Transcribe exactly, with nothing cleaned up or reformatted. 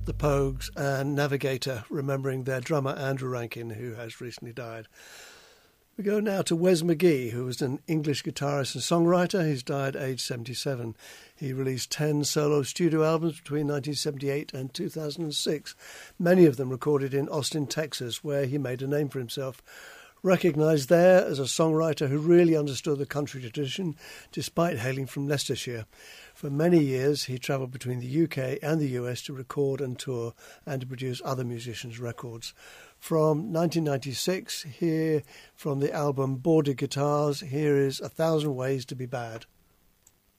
the Pogues and Navigator, remembering their drummer Andrew Rankin, who has recently died. We go now to Wes McGee, who was an English guitarist and songwriter. He's died aged seventy-seven. He released ten solo studio albums between nineteen seventy-eight and two thousand six, many of them recorded in Austin, Texas, where he made a name for himself. Recognised there as a songwriter who really understood the country tradition, despite hailing from Leicestershire. For many years, he travelled between the U K and the U S to record and tour and to produce other musicians' records. From nineteen ninety-six, here from the album Border Guitars, here is A Thousand Ways to Be Bad.